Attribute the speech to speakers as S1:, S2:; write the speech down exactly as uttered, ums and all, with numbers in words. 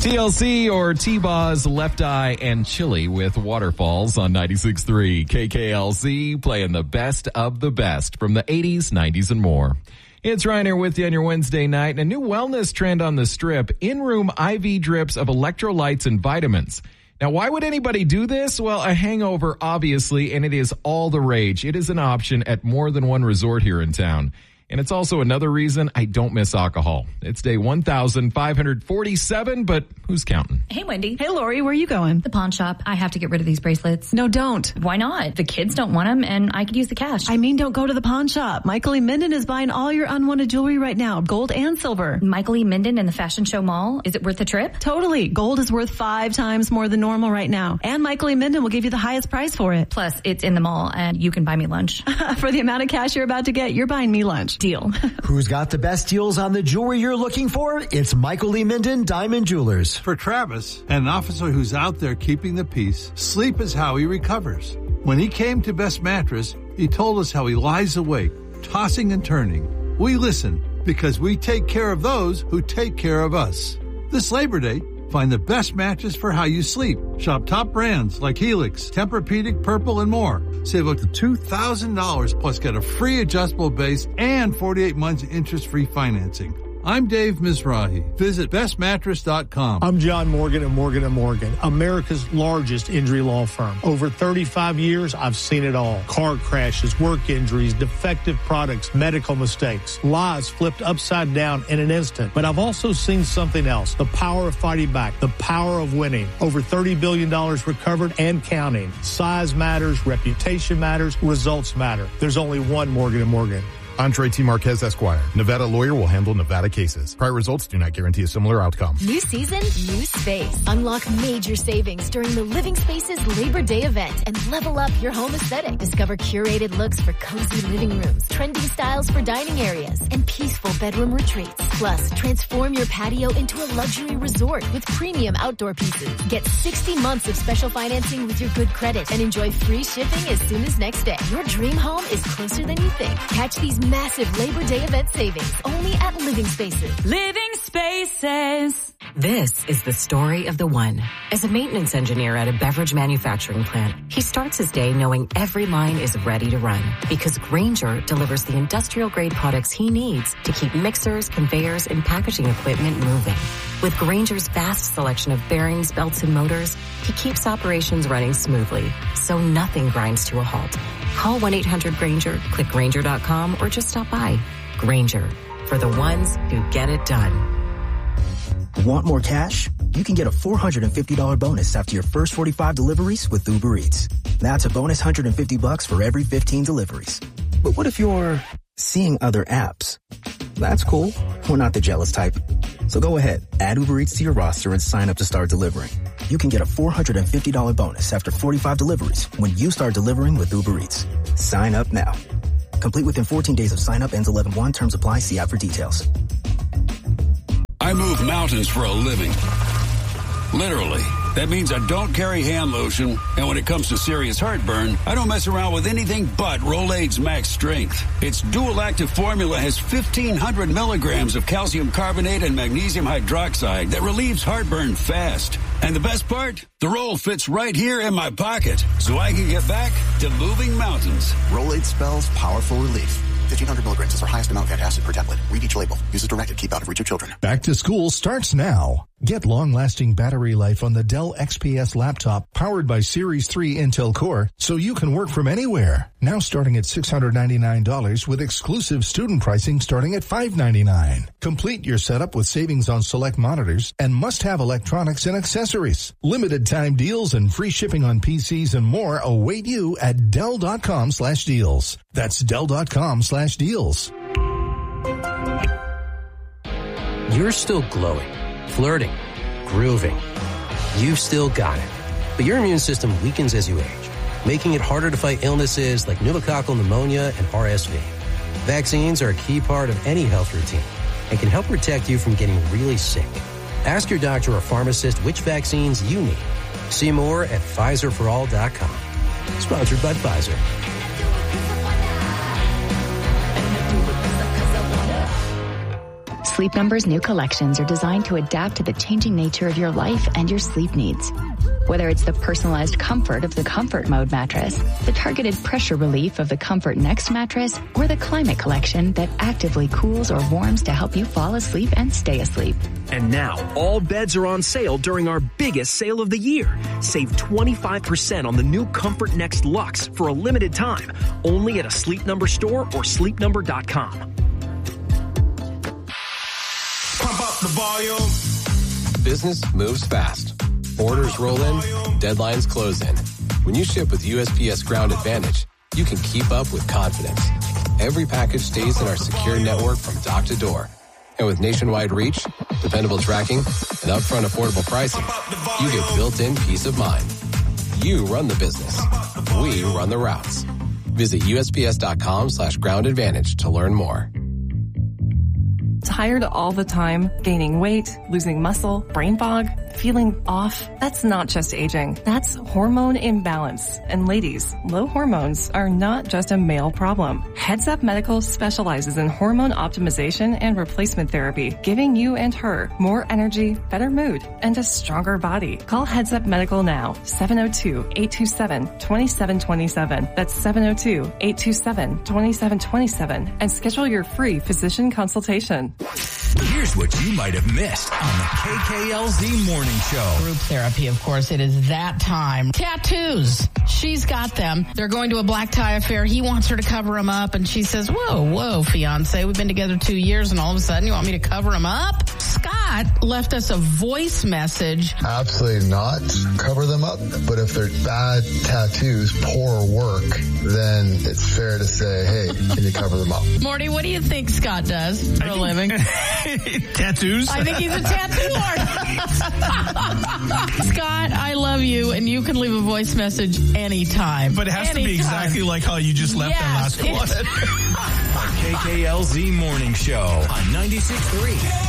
S1: T L C or T-Boz, Left Eye, and Chili with Waterfalls on ninety-six point three K K L C, playing the best of the best from the eighties, nineties, and more. It's Ryan here with you on your Wednesday night, and a new wellness trend on the Strip, in-room I V drips of electrolytes and vitamins. Now, why would anybody do this? Well, a hangover, obviously, and it is all the rage. It is an option at more than one resort here in town. And it's also another reason I don't miss alcohol. It's day one thousand five hundred forty-seven, but who's counting?
S2: Hey, Wendy.
S3: Hey, Lori, where are you going?
S2: The pawn shop. I have to get rid of these bracelets.
S3: No, don't.
S2: Why not? The kids don't want them, and I could use the cash.
S3: I mean, don't go to the pawn shop. Michael E. Minden is buying all your unwanted jewelry right now, gold and silver.
S2: Michael E. Minden in the Fashion Show Mall? Is it worth the trip?
S3: Totally. Gold is worth five times more than normal right now. And Michael E. Minden will give you the highest price for it.
S2: Plus, it's in the mall, and you can buy me lunch.
S3: For the amount of cash you're about to get, you're buying me lunch.
S2: Deal.
S4: Who's got the best deals on the jewelry you're looking for? It's Michael E. Minden Diamond Jewelers.
S5: For Travis, an officer who's out there keeping the peace, sleep is how he recovers. When he came to Best Mattress, he told us how he lies awake, tossing and turning. We listen because we take care of those who take care of us. This Labor Day, find the best mattress for how you sleep. Shop top brands like Helix, Tempur-Pedic, Purple, and more. Save up to two thousand dollars plus get a free adjustable base and forty-eight months interest-free financing. I'm Dave Mizrahi. Visit best mattress dot com.
S6: I'm John Morgan at Morgan and Morgan, America's largest injury law firm. Over thirty-five years, I've seen it all. Car crashes, work injuries, defective products, medical mistakes, lives flipped upside down in an instant. But I've also seen something else, the power of fighting back, the power of winning. Over thirty billion dollars recovered and counting. Size matters, reputation matters, results matter. There's only one Morgan and Morgan.
S7: Andre T. Marquez, Esquire. Nevada lawyer will handle Nevada cases. Prior results do not guarantee a similar outcome.
S8: New season, new space. Unlock major savings during the Living Spaces Labor Day event and level up your home aesthetic. Discover curated looks for cozy living rooms, trendy styles for dining areas, and peaceful bedroom retreats. Plus, transform your patio into a luxury resort with premium outdoor pieces. Get sixty months of special financing with your good credit and enjoy free shipping as soon as next day. Your dream home is closer than you think. Catch these massive Labor Day event savings only at Living Spaces.
S9: Living Spaces.
S10: This is the story of the one. As a maintenance engineer at a beverage manufacturing plant, he starts his day knowing every line is ready to run because Grainger delivers the industrial-grade products he needs to keep mixers, conveyors, and packaging equipment moving. With Grainger's vast selection of bearings, belts, and motors, he keeps operations running smoothly, so nothing grinds to a halt. Call one eight hundred Grainger, click Grainger dot com, or just stop by. Grainger, for the ones who get it done.
S11: Want more cash? You can get a four hundred fifty dollars bonus after your first forty-five deliveries with Uber Eats. That's a bonus one hundred fifty bucks for every fifteen deliveries. But what if you're seeing other apps? That's cool. We're not the jealous type. So go ahead, add Uber Eats to your roster and sign up to start delivering. You can get a four hundred fifty dollars bonus after forty-five deliveries when you start delivering with Uber Eats. Sign up now. Complete within fourteen days of sign up, ends eleven one. Terms apply. See app for details.
S12: I move mountains for a living. Literally. That means I don't carry hand lotion, and when it comes to serious heartburn, I don't mess around with anything but Rolaids Max Strength. Its dual-active formula has fifteen hundred milligrams of calcium carbonate and magnesium hydroxide that relieves heartburn fast. And the best part? The roll fits right here in my pocket, so I can get back to moving mountains.
S13: Rolaids spells powerful relief. fifteen hundred milligrams is our highest amount of antacid per tablet. Read each label. Use as directed. Keep out of reach of children.
S14: Back to school starts now. Get long-lasting battery life on the Dell X P S laptop powered by Series three Intel Core so you can work from anywhere. Now starting at six hundred ninety-nine dollars with exclusive student pricing starting at five hundred ninety-nine dollars. Complete your setup with savings on select monitors and must-have electronics and accessories. Limited time deals and free shipping on P Cs and more await you at Dell.com slash deals. That's Dell.com slash deals.
S15: You're still glowing, flirting, grooving. You've still got it. But your immune system weakens as you age, making it harder to fight illnesses like pneumococcal pneumonia and R S V. Vaccines are a key part of any health routine and can help protect you from getting really sick. Ask your doctor or pharmacist which vaccines you need. See more at Pfizer for all dot com. Sponsored by Pfizer.
S16: Sleep Number's new collections are designed to adapt to the changing nature of your life and your sleep needs. Whether it's the personalized comfort of the Comfort Mode mattress, the targeted pressure relief of the Comfort Next mattress, or the Climate Collection that actively cools or warms to help you fall asleep and stay asleep.
S17: And now, all beds are on sale during our biggest sale of the year. Save twenty-five percent on the new Comfort Next Luxe for a limited time, only at a Sleep Number store or sleep number dot com.
S18: Pump up the volume. Business moves fast. Orders roll in, deadlines close in. When you ship with U S P S Ground Advantage, you can keep up with confidence. Every package stays in our secure network from dock to door. And with nationwide reach, dependable tracking, and upfront affordable pricing, you get built-in peace of mind. You run the business. We run the routes. Visit U S P S dot com slash ground advantage to learn more.
S19: Tired all the time, gaining weight, losing muscle, brain fog, feeling off? That's not just aging. That's hormone imbalance. And ladies, low hormones are not just a male problem. Heads Up Medical specializes in hormone optimization and replacement therapy, giving you and her more energy, better mood, and a stronger body. Call Heads Up Medical now, seven oh two, eight two seven, two seven two seven. That's seven oh two, eight two seven, two seven two seven. And schedule your free physician consultation.
S20: Here's what you might have missed on the K K L Z Morning Show.
S21: Group therapy, of course. It is that time. Tattoos. She's got them. They're going to a black tie affair. He wants her to cover him up, and she says, whoa, whoa, fiance, we've been together two years, and all of a sudden you want me to cover him up? Scott left us a voice message.
S22: Absolutely not cover them up, but if they're bad tattoos, poor work, then it's fair to say, hey, can you cover them up?
S21: Morty, what do you think Scott does for a living?
S23: Tattoos?
S21: I think he's a tattoo artist. Scott, I love you, and you can leave a voice message anytime.
S23: But it has
S21: anytime.
S23: to be exactly like how you just left
S21: yes,
S23: that last one. K K L Z Morning Show on ninety-six point three.